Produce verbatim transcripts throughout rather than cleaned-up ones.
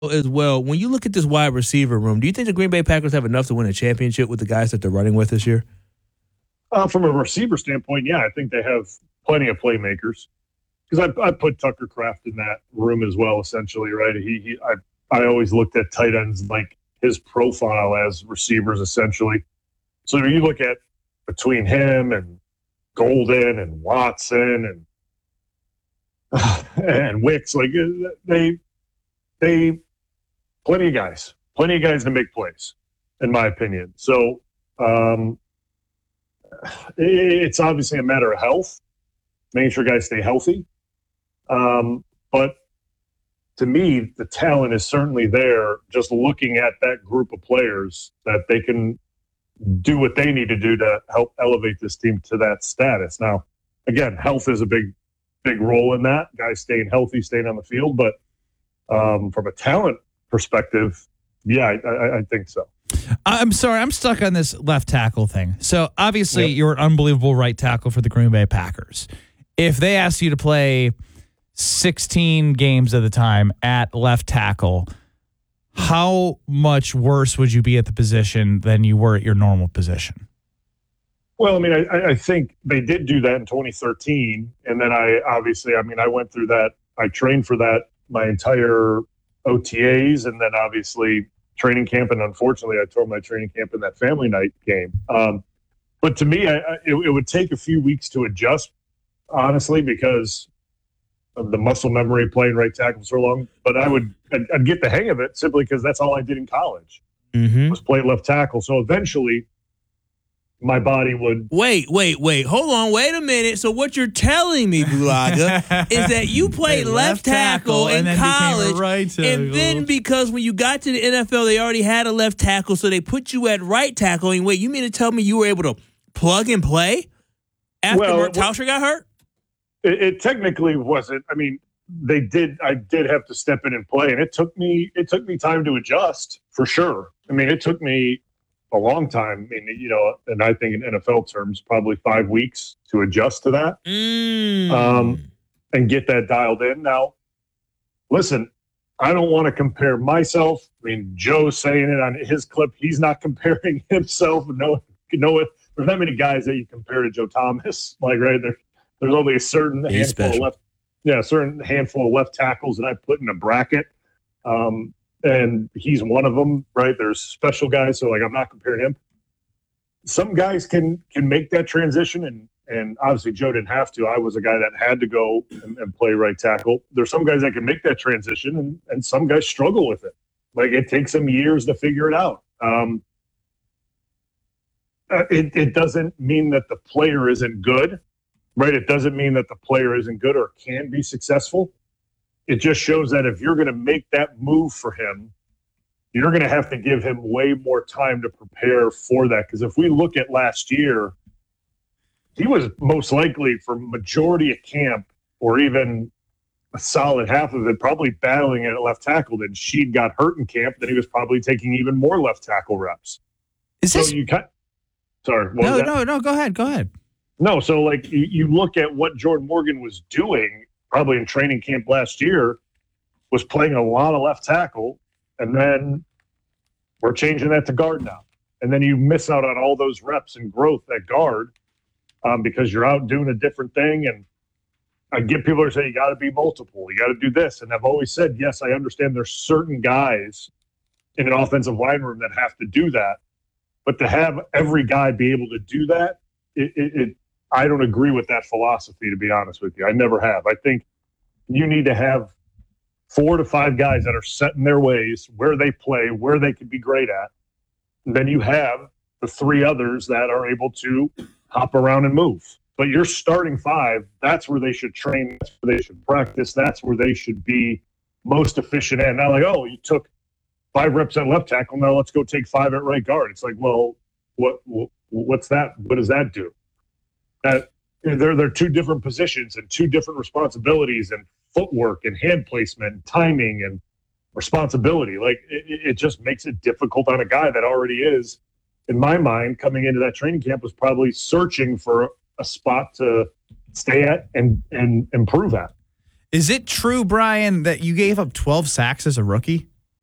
as well, when you look at this wide receiver room, do you think the Green Bay Packers have enough to win a championship with the guys that they're running with this year? Uh, from a receiver standpoint, yeah, I think they have plenty of playmakers. Because I, I put Tucker Kraft in that room as well, essentially, right? He, he I, I always looked at tight ends like his profile as receivers, essentially. So you look at between him and Golden and Watson and and Wicks, like they they plenty of guys, plenty of guys to make plays, in my opinion. So um, it's obviously a matter of health, making sure guys stay healthy. Um, but to me, the talent is certainly there. Just looking at that group of players, that they can do what they need to do to help elevate this team to that status. Now, again, health is a big, big role in that. Guys staying healthy, staying on the field. But um, from a talent perspective, yeah, I, I, I think so. I'm sorry, I'm stuck on this left tackle thing. So obviously, Yep. you're an unbelievable right tackle for the Green Bay Packers. If they ask you to play sixteen games at the time at left tackle, how much worse would you be at the position than you were at your normal position? Well, I mean, I, I think they did do that in twenty thirteen. And then I obviously, I mean, I went through that. I trained for that my entire O T As and then obviously training camp. And unfortunately, I tore my training camp in that family night game. Um, but to me, I, I, it, it would take a few weeks to adjust, honestly, because of the muscle memory playing right tackle so long. But I would, I'd, I'd get the hang of it simply because that's all I did in college Mm-hmm. was play left tackle. So eventually my body would. Wait, wait, wait. Hold on. Wait a minute. So what you're telling me, Bulaga, is that you played Hey, left tackle in and then became a college, right tackle. and then because when you got to the N F L, they already had a left tackle, so they put you at right tackle. And wait, you mean to tell me you were able to plug and play after Well, Mark it wa- Tauscher got hurt? It, it technically wasn't. I mean, they did. I did have to step in and play, and it took me. It took me time to adjust for sure. I mean, it took me a long time. I mean, you know, and I think in N F L terms, probably five weeks to adjust to that Mm. um, and get that dialed in. Now, listen, I don't want to compare myself. I mean, Joe's saying it on his clip. He's not comparing himself. No, no, there's not many guys that you compare to Joe Thomas. Like, right there. There's only a certain He's handful special. of left, yeah, a certain handful of left tackles that I put in a bracket, um, and he's one of them. Right? There's special guys, so like I'm not comparing him. Some guys can can make that transition, and and obviously Joe didn't have to. I was a guy that had to go and, and play right tackle. There's some guys that can make that transition, and and some guys struggle with it. Like it takes them years to figure it out. Um, uh, it it doesn't mean that the player isn't good. Right. It doesn't mean that the player isn't good or can be successful. It just shows that if you're going to make that move for him, you're going to have to give him way more time to prepare for that. Because if we look at last year, he was most likely for majority of camp or even a solid half of it, probably battling at left tackle. Then Sheed got hurt in camp. Then he was probably taking even more left tackle reps. Is this So you cut. Sorry. What was no, that? no, no? Go ahead, go ahead. No, so like you, you look at what Jordan Morgan was doing probably in training camp last year, was playing a lot of left tackle, and then we're changing that to guard now. And then you miss out on all those reps and growth at guard um, because you're out doing a different thing. And I get people to say, you got to be multiple, you got to do this. And I've always said, yes, I understand there's certain guys in an offensive line room that have to do that. But to have every guy be able to do that, it, it, it I don't agree with that philosophy, to be honest with you. I never have. I think you need to have four to five guys that are set in their ways, where they play, where they can be great at. And then you have the three others that are able to hop around and move. But your starting five, that's where they should train, that's where they should practice, that's where they should be most efficient at. Not like, oh, you took five reps at left tackle, now let's go take five at right guard. It's like, well, what, what what's that? What does that do? That they're they're two different positions and two different responsibilities and footwork and hand placement and timing and responsibility. Like it, it just makes it difficult on a guy that already is, in my mind, coming into that training camp was probably searching for a spot to stay at and and improve at. Is it true, Brian, that you gave up twelve sacks as a rookie?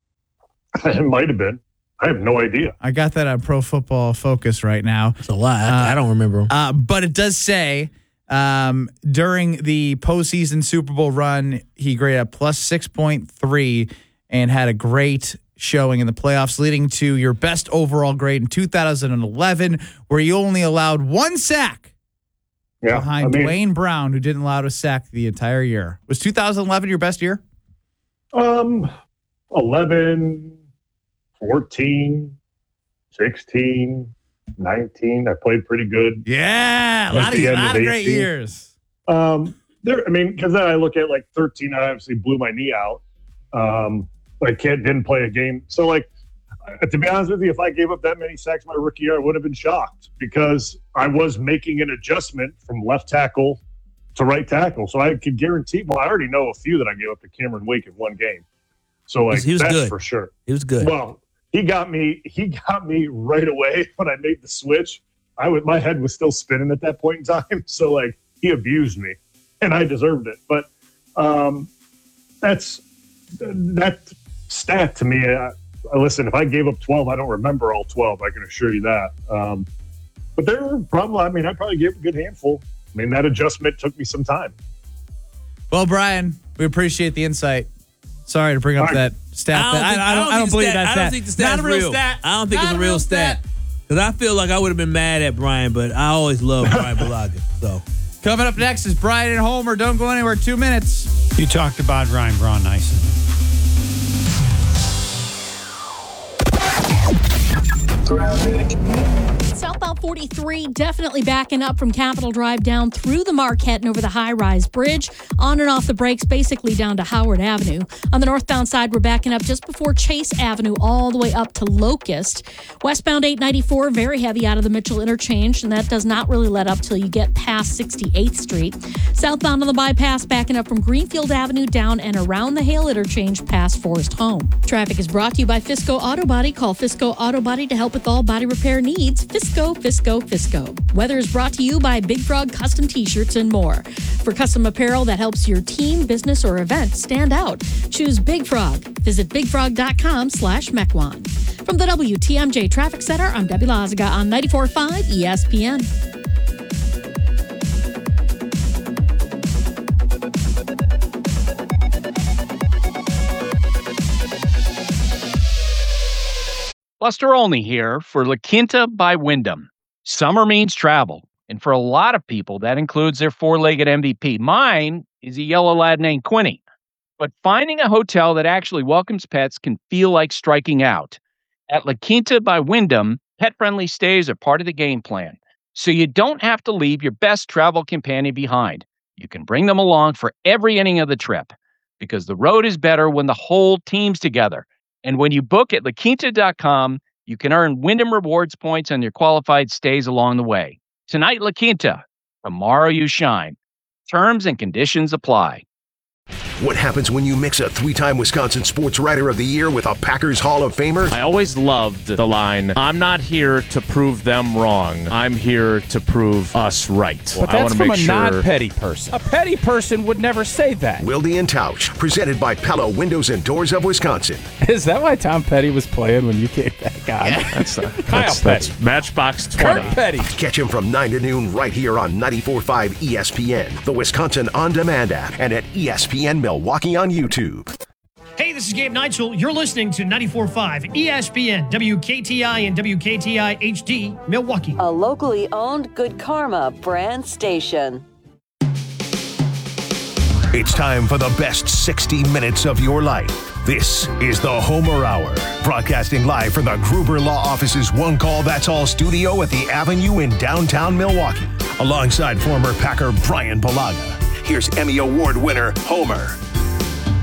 It might have been. I have no idea. I got that on Pro Football Focus right now. It's a lot. I, I don't remember. Uh, but it does say um, during the postseason Super Bowl run, he graded a plus six point three and had a great showing in the playoffs, leading to your best overall grade in two thousand eleven, where you only allowed one sack Yeah, behind I mean, Dwayne Brown, who didn't allow a sack the entire year. Was two thousand eleven your best year? Um, eleven, fourteen, sixteen, nineteen. I played pretty good. Yeah, a lot At of, the end lot of of great eighteen. years. Um, there. I mean, because then I look at like thirteen. I obviously blew my knee out. Um, I can't didn't play a game. So like, uh, to be honest with you, if I gave up that many sacks my rookie year, I would have been shocked because I was making an adjustment from left tackle to right tackle. So I could guarantee. Well, I already know a few that I gave up to Cameron Wake in one game. So like, He was that's good. for sure. It was good. Well, he got me. He got me right away when I made the switch. I would. My head was still spinning at that point in time. So like, he abused me, and I deserved it. But um, that's that stat to me. Uh, listen, if I gave up twelve, I don't remember all twelve. I can assure you that. Um, but there were probably. I mean, I probably gave a good handful. I mean, that adjustment took me some time. Well, Brian, we appreciate the insight. Sorry to bring up All right. that stat. I don't, that- think, I, I don't, I don't think believe the stat, that I stat. don't think the stat's Not a real real. stat. I don't think Not it's a real stat. Because I feel like I would have been mad at Brian, but I always love Brian Bulaga. So Coming up next is Brian and Homer. Don't go anywhere. Two minutes. You talked about Ryan Braun nice. Southbound forty-three definitely backing up from Capitol Drive down through the Marquette and over the high-rise bridge, on and off the brakes, basically down to Howard Avenue. On the northbound side, we're backing up just before Chase Avenue all the way up to Locust. Westbound eight ninety-four, very heavy out of the Mitchell interchange, and that does not really let up till you get past sixty-eighth Street. Southbound on the bypass, backing up from Greenfield Avenue down and around the Hale interchange past Forest Home. Traffic is brought to you by Fisco Auto Body. Call Fisco Auto Body to help with all body repair needs. Fisco, Fisco, Fisco. Weather is brought to you by Big Frog Custom T-shirts and more. For custom apparel that helps your team, business, or event stand out, choose Big Frog. Visit bigfrog.com slash Mequon. From the W T M J Traffic Center, I'm Debbie Lazaga on ninety-four point five E S P N. Buster Olney here for La Quinta by Wyndham. Summer means travel, and for a lot of people, that includes their four-legged M V P. Mine is a yellow lad named Quinny. But finding a hotel that actually welcomes pets can feel like striking out. At La Quinta by Wyndham, pet-friendly stays are part of the game plan, so you don't have to leave your best travel companion behind. You can bring them along for every inning of the trip, because the road is better when the whole team's together. And when you book at la quinta dot com, you can earn Wyndham Rewards points on your qualified stays along the way. Tonight, La Quinta. Tomorrow, you shine. Terms and conditions apply. What happens when you mix a three-time Wisconsin Sports Writer of the Year with a Packers Hall of Famer? I always loved the line, I'm not here to prove them wrong. I'm here to prove us right. But I that's want to from make a sure... non-petty person. A petty person would never say that. Wilde and Tausch, presented by Pella Windows and Doors of Wisconsin. Is that why Tom Petty was playing when you came back on? Yeah, that's, uh, Kyle that's, Petty. that's Matchbox twenty. Kurt Petty. Catch him from nine to noon right here on ninety-four point five E S P N, the Wisconsin On Demand app, and at E S P N Milwaukee on YouTube. Hey, this is Gabe Neitzel. You're listening to ninety-four point five E S P N, W K T I and W K T I H D, Milwaukee. A locally owned Good Karma brand station. It's time for the best sixty minutes of your life. This is the Homer Hour, broadcasting live from the Gruber Law Office's One Call That's All studio at the Avenue in downtown Milwaukee. Alongside former Packer Brian Bulaga, here's Emmy Award winner Homer.